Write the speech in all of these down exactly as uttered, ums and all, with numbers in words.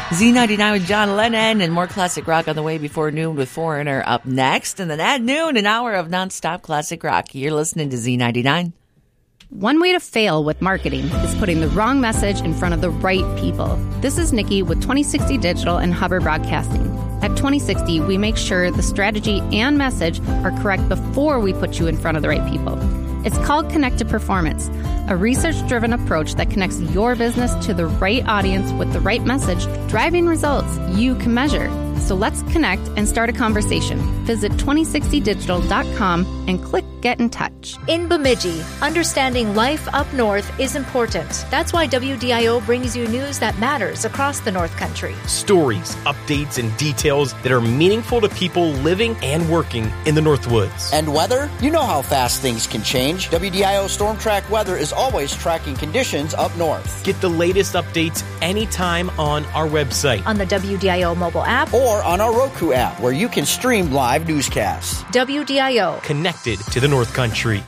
Z ninety-nine with John Lennon and more classic rock on the way before noon with Foreigner up next. And then at noon, an hour of nonstop classic rock. You're listening to Z ninety-nine. One way to fail with marketing is putting the wrong message in front of the right people. This is Nikki with twenty sixty Digital and Hubbard Broadcasting. At twenty sixty, we make sure the strategy and message are correct before we put you in front of the right people. It's called Connected Performance, a research-driven approach that connects your business to the right audience with the right message, driving results you can measure. So let's connect and start a conversation. Visit twenty sixty digital dot com and click Get in Touch. In Bemidji, understanding life up north is important. That's why W D I O brings you news that matters across the North Country. Stories, updates, and details that are meaningful to people living and working in the North Woods. And weather? You know how fast things can change. W D I O Storm Track Weather is always tracking conditions up north. Get the latest updates anytime on our website, on the W D I O mobile app, or on our Roku app, where you can stream live newscasts. W D I O. Connected to the North Country.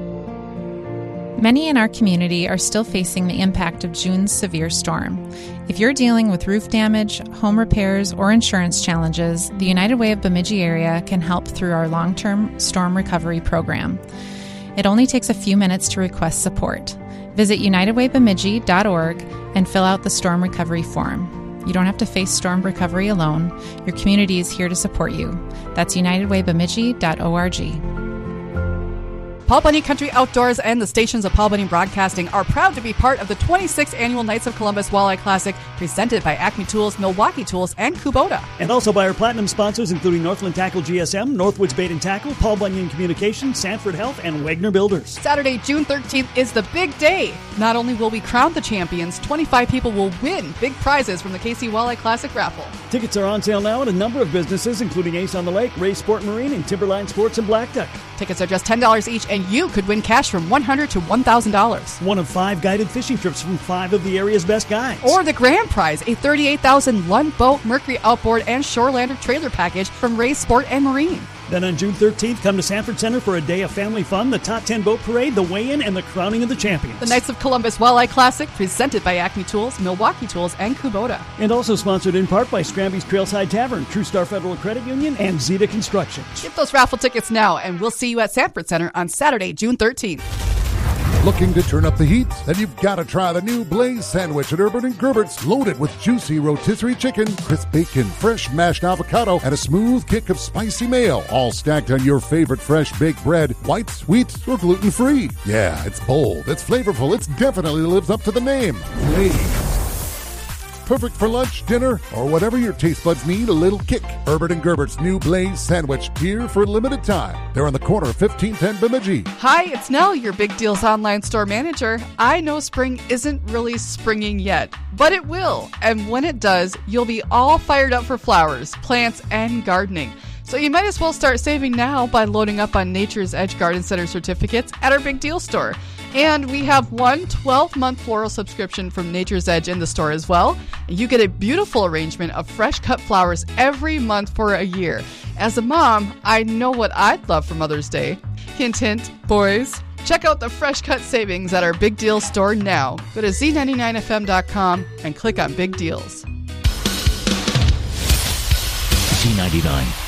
Many in our community are still facing the impact of June's severe storm. If you're dealing with roof damage, home repairs, or insurance challenges, the United Way of Bemidji area can help through our long-term storm recovery program. It only takes a few minutes to request support. Visit united way bemidji dot org and fill out the storm recovery form. You don't have to face storm recovery alone. Your community is here to support you. That's united way bemidji dot org. Paul Bunyan Country Outdoors and the stations of Paul Bunyan Broadcasting are proud to be part of the twenty-sixth Annual Knights of Columbus Walleye Classic, presented by Acme Tools, Milwaukee Tools, and Kubota. And also by our platinum sponsors, including Northland Tackle G S M, Northwoods Bait and Tackle, Paul Bunyan Communications, Sanford Health, and Wagner Builders. Saturday, June thirteenth is the big day. Not only will we crown the champions, twenty-five people will win big prizes from the K C Walleye Classic raffle. Tickets are on sale now at a number of businesses, including Ace on the Lake, Ray Sport Marine, and Timberline Sports and Black Duck. Tickets are just ten dollars each, and you could win cash from one hundred dollars to one thousand dollars. One of five guided fishing trips from five of the area's best guides. Or the grand prize, a thirty-eight thousand dollars Lund Boat, Mercury Outboard, and Shorelander trailer package from Ray Sport and Marine. Then on June thirteenth, come to Sanford Center for a day of family fun, the top ten boat parade, the weigh-in, and the crowning of the champions. The Knights of Columbus Walleye Classic, presented by Acme Tools, Milwaukee Tools, and Kubota. And also sponsored in part by Scramby's Trailside Tavern, True Star Federal Credit Union, and Zeta Construction. Get those raffle tickets now, and we'll see you at Sanford Center on Saturday, June thirteenth. Looking to turn up the heat? Then you've got to try the new Blaze Sandwich at Urban and Gerbert's, loaded with juicy rotisserie chicken, crisp bacon, fresh mashed avocado, and a smooth kick of spicy mayo, all stacked on your favorite fresh baked bread, white, sweet, or gluten-free. Yeah, it's bold, it's flavorful, it definitely lives up to the name. Blaze. Perfect for lunch, dinner, or whatever your taste buds need a little kick. Herbert and Gerbert's new Blaze Sandwich, here for a limited time. They're on the corner of fifteenth and Bemidji. Hi, it's Nell, your Big Deals online store manager. I know spring isn't really springing yet, but it will. And when it does, you'll be all fired up for flowers, plants, and gardening. So you might as well start saving now by loading up on Nature's Edge Garden Center certificates at our Big Deal store. And we have one twelve-month floral subscription from Nature's Edge in the store as well. You get a beautiful arrangement of fresh cut flowers every month for a year. As a mom, I know what I'd love for Mother's Day. Hint, hint, boys. Check out the fresh cut savings at our Big Deal store now. Go to z ninety-nine f m dot com and click on Big Deals. Z ninety-nine.